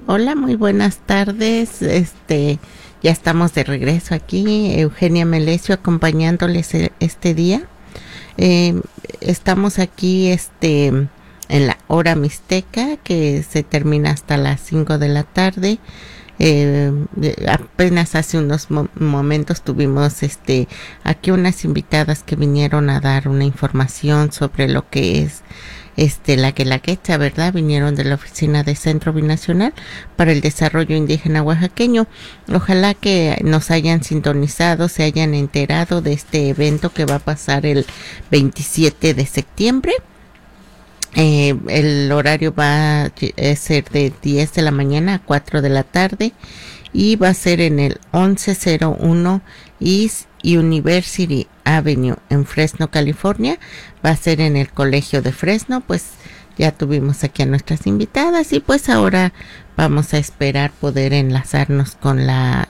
Hola, muy buenas tardes. Ya estamos de regreso aquí. Eugenia Melesio acompañándoles este día. Estamos aquí en la hora mixteca, que se termina hasta las 5 de la tarde. Apenas hace unos momentos tuvimos aquí unas invitadas que vinieron a dar una información sobre lo que es la Guelaguetza, ¿verdad? Vinieron de la oficina de Centro Binacional para el Desarrollo Indígena Oaxaqueño. Ojalá que nos hayan sintonizado, se hayan enterado de este evento que va a pasar el 27 de septiembre. El horario va a ser de 10 de la mañana a 4 de la tarde y va a ser en el 1101 East University Avenue en Fresno, California. Va a ser en el Colegio de Fresno. Pues ya tuvimos aquí a nuestras invitadas y pues ahora vamos a esperar poder enlazarnos con la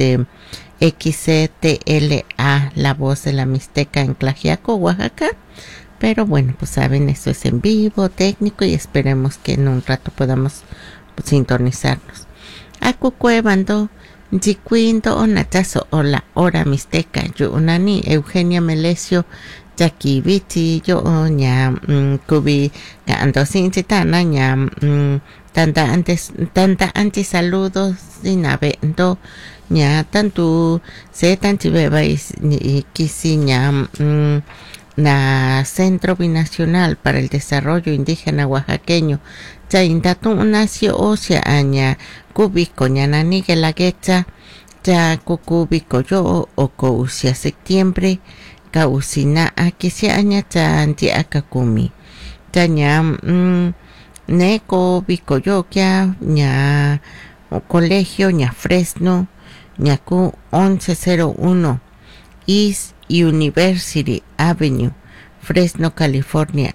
XCTLA, la voz de la Mixteca en Tlaxiaco, Oaxaca. Pero bueno, pues saben, eso es en vivo, técnico, y esperemos que en un rato podamos sintonizarnos. Acucuevando, Jicuindo, Onatazo, o la hora mixteca, yo unani, Eugenia Melesio, Jackie Viti, yo ña, Kubi, Gando Sincitana, ña, tanta antes saludos, sinabendo, ña, tanto, se tantibeba y quisi, ña, na Centro Binacional para el Desarrollo Indígena Oaxaqueño, Chaindatu nació Osia Aña, Cúbico Ñanani Guelaguetza, ya Cucubico yo o Cousia septiembre, Causina Aquisia Aña Chanti Acacumi, Taña Neco Bico Yokia, ña Colegio, ña Fresno, ñacu 1101 East University Avenue, Fresno, California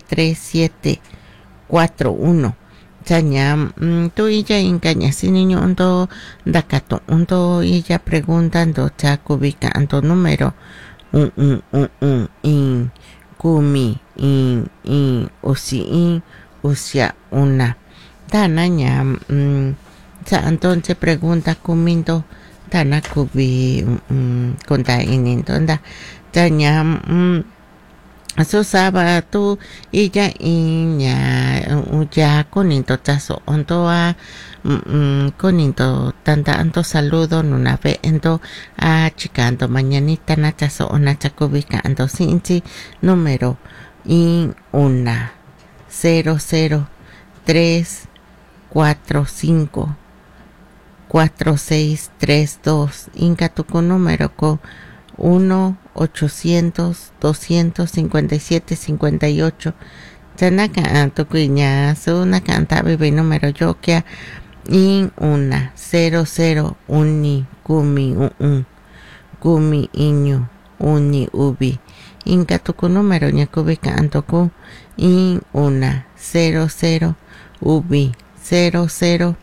93741. Chaña, tú y ya engañas, si niño ando dacato, ando y ya preguntando, chaco ubicando número, in, kumi, usia, una. Tanaña, entonces pregunta comiendo. Tana kubi konda inintonda tanya susaba tu illa iña ya coninto tazo ondoa coninto tanta anto saludo nuna ve endo a chicando mañanita na tazo ona chacubika ando sinchi número in una 00345 4632 Inca tu número co 1-800-257-58 Tanaka Antocuiña Suna Canta Bebe número Yokia in una 00 uni Kumi Kumi Iñu uni ubi Inca tu número Ñacubica Antocu in una 00 ubi 00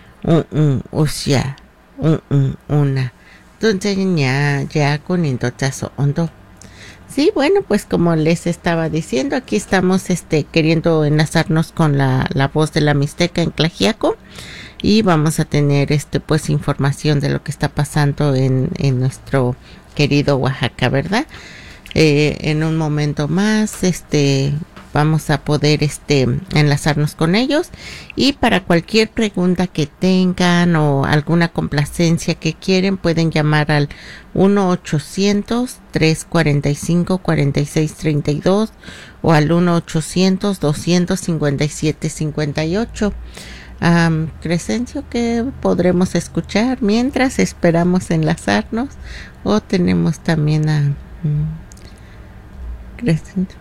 una. Entonces ya con intotazo hondo. Sí, bueno, pues como les estaba diciendo, aquí estamos queriendo enlazarnos con la voz de la Mixteca en Tlaxiaco y vamos a tener pues información de lo que está pasando en nuestro querido Oaxaca, ¿verdad? En un momento más vamos a poder enlazarnos con ellos y para cualquier pregunta que tengan o alguna complacencia que quieren pueden llamar al 1-800-345-4632 o al 1-800-257-58. Crescencio, ¿qué podremos escuchar mientras esperamos enlazarnos? O tenemos también a Crescencio.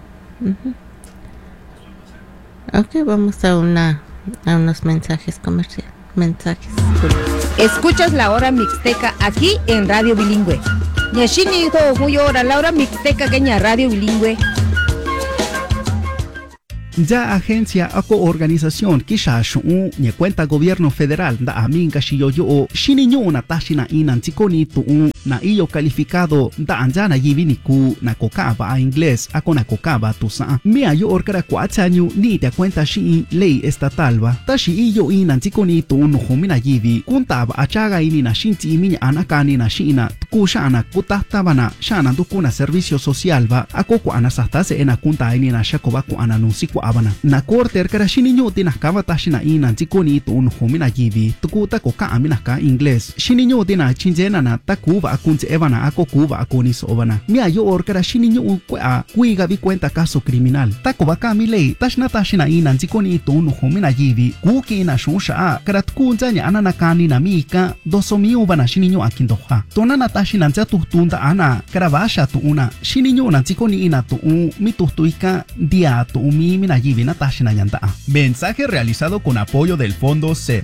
Ok, vamos a unos mensajes comerciales. Escuchas la hora mixteca aquí en Radio Bilingüe. Ñashini muy hora la hora mixteca queña Radio Bilingüe. ya agencia ako organización kisha shu ni cuenta gobierno federal da aminga shiyoyo shininyo na tashina inan tikoni tu na iyo calificado da anjana yiviniku na kokaba a inglés ako na kokaba tusa mia yo orkara 4 años ni te cuenta shi ley estatal ba tashi iyo inan tikoni tu no humina yivi kuntaba achaga ini na shinti iminya anakani na shina kushana kutahtabana shana dukuna servicio social ba ako ko anasastase ena kunta ini na shakoba ko ananunsi ko abana na corte erkara shininyo tinakaba tashina inan tikoni tu no humina yivi tukuta ko ka amina ka inglés shininyo tina chinjena na takuba akunze evana ako kuba akonis obana mia yo orkara shininyo kwa kuiga vi cuenta caso criminal takoba ka mi ley tashna tashina inan tikoni tu no humina yivi kuki na shusha karat kunzanya ananakani na mika dosomi ubana shininyo akindoha tonana tashina nza tuhtunda ana karabasha tu una shininyo na tikoni ina tu mi tuhtuika dia tu mi mina yivi na tashina yanda. Mensaje realizado con apoyo del Fondo C.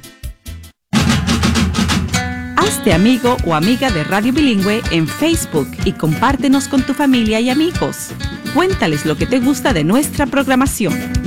Hazte amigo o amiga de Radio Bilingüe en Facebook y compártenos con tu familia y amigos. Cuéntales lo que te gusta de nuestra programación.